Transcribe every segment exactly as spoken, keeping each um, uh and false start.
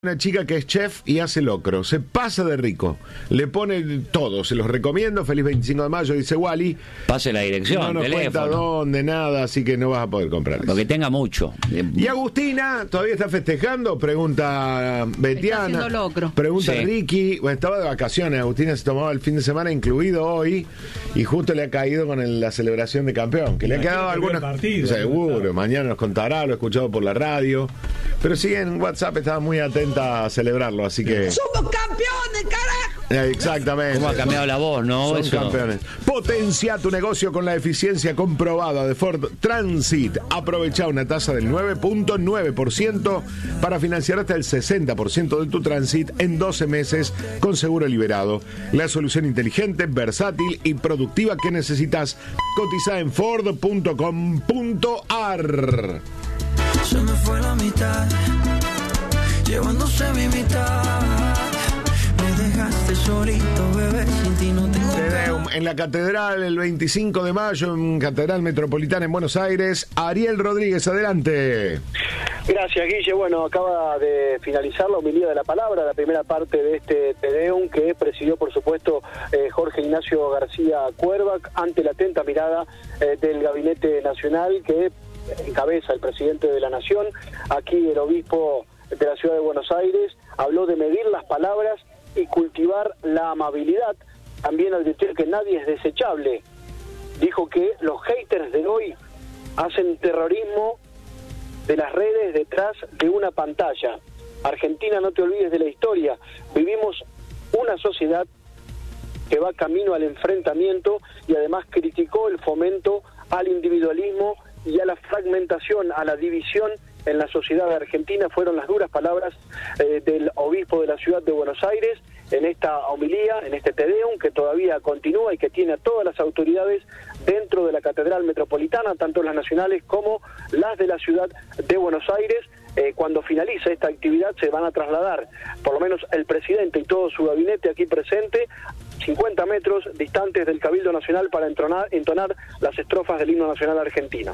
Una chica que es chef y hace locro, se pasa de rico, le pone todo, se los recomiendo, feliz veinticinco de mayo, dice Wally. Pase la dirección, no nos teléfono. cuenta dónde, nada, así que no vas a poder comprar eso. Porque tenga mucho. Y Agustina, ¿todavía está festejando? Pregunta Betiana. Está haciendo locro. Pregunta Sí. Ricky. Bueno, estaba de vacaciones, Agustina se tomaba el fin de semana, incluido hoy, y justo le ha caído con el- la celebración de campeón, que le ha quedado algunos... Partido, seguro, mañana nos contará, lo he escuchado por la radio, pero sí en WhatsApp estaba muy atenta a celebrarlo, así que... ¡Somos campeones, carajo! Eh, Exactamente. ¿Cómo ha cambiado la voz, no? Son Eso. campeones. Potencia tu negocio con la eficiencia comprobada de Ford Transit. Aprovecha una tasa del nueve punto nueve por ciento para financiar hasta el sesenta por ciento de tu Transit en doce meses con seguro liberado. La solución inteligente, versátil y productiva que necesitas. Cotiza en ford punto com punto a r. Se me fue la mitad, llevándose mi mitad. Me dejaste solito, bebé, sin ti no tengo. Te Deum en la Catedral el veinticinco de mayo, en Catedral Metropolitana en Buenos Aires. Ariel Rodríguez, adelante. Gracias, Guille. Bueno, acaba de finalizar la homilía de la palabra, la primera parte de este Te Deum que presidió, por supuesto, eh, Jorge Ignacio García Cuervac ante la atenta mirada eh, del Gabinete Nacional que encabeza el presidente de la Nación. Aquí el obispo de la ciudad de Buenos Aires habló de medir las palabras y cultivar la amabilidad. También advirtió que nadie es desechable. Dijo que los haters de hoy hacen terrorismo de las redes detrás de una pantalla. Argentina, no te olvides de la historia. Vivimos una sociedad que va camino al enfrentamiento y además criticó el fomento al individualismo y a la fragmentación, a la división en la sociedad argentina. Fueron las duras palabras eh, del obispo de la ciudad de Buenos Aires en esta homilía, en este Te Deum, que todavía continúa y que tiene a todas las autoridades dentro de la Catedral Metropolitana, tanto las nacionales como las de la ciudad de Buenos Aires. Eh, cuando finalice esta actividad se van a trasladar, por lo menos el presidente y todo su gabinete aquí presente, cincuenta metros distantes del Cabildo Nacional para entonar, entonar las estrofas del himno nacional argentino.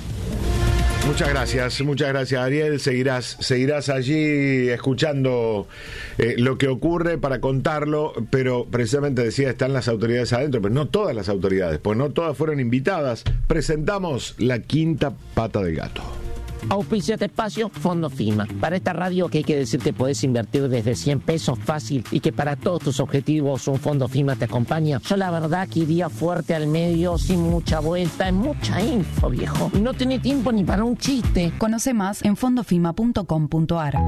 Muchas gracias, muchas gracias, Ariel. Seguirás, seguirás allí escuchando eh, lo que ocurre para contarlo, pero precisamente decía, están las autoridades adentro, pero no todas las autoridades, pues no todas fueron invitadas. Presentamos la quinta pata del gato. Auspicia este espacio Fondo FIMA. Para esta radio que hay que decir que podés invertir desde cien pesos fácil y que para todos tus objetivos un Fondo FIMA te acompaña. Yo la verdad que iría fuerte al medio, sin mucha vuelta, en mucha info, viejo. No tenés tiempo ni para un chiste. Conoce más en fondofima punto com punto a r.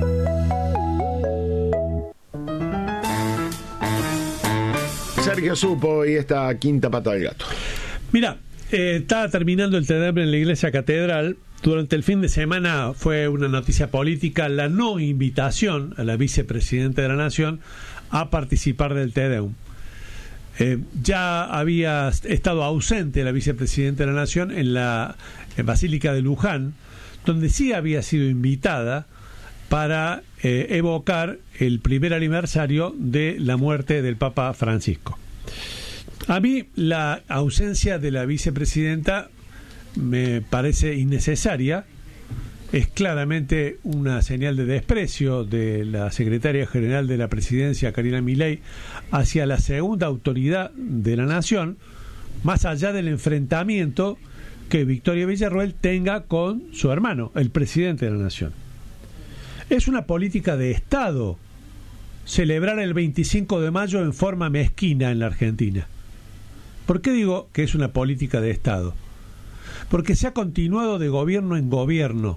Sergio Supo y esta quinta pata del gato. Mira, eh, estaba terminando el Te Deum en la iglesia catedral. Durante el fin de semana fue una noticia política la no invitación a la vicepresidenta de la Nación a participar del Te Deum. Eh, ya había estado ausente la vicepresidenta de la Nación en la en Basílica de Luján, donde sí había sido invitada para eh, evocar el primer aniversario de la muerte del Papa Francisco. A mí la ausencia de la vicepresidenta me parece innecesaria, es claramente una señal de desprecio de la secretaria general de la presidencia, Karina Milei, hacia la segunda autoridad de la nación, más allá del enfrentamiento que Victoria Villarroel tenga con su hermano, el presidente de la nación. Es una política de Estado celebrar el veinticinco de mayo en forma mezquina en la Argentina. ¿Por qué digo que es una política de Estado? Porque se ha continuado de gobierno en gobierno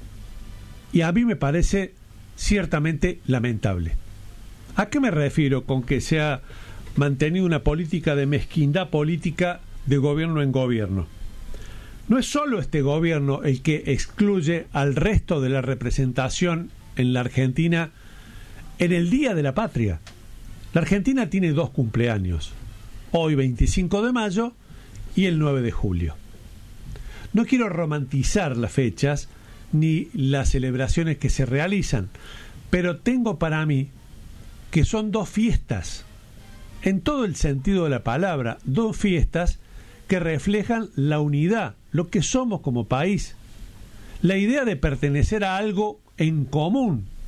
y a mí me parece ciertamente lamentable. ¿A qué me refiero con que se ha mantenido una política de mezquindad política de gobierno en gobierno? No es solo este gobierno el que excluye al resto de la representación en la Argentina en el Día de la Patria. La Argentina tiene dos cumpleaños, hoy veinticinco de mayo y el nueve de julio. No quiero romantizar las fechas ni las celebraciones que se realizan, pero tengo para mí que son dos fiestas, en todo el sentido de la palabra, dos fiestas que reflejan la unidad, lo que somos como país, la idea de pertenecer a algo en común,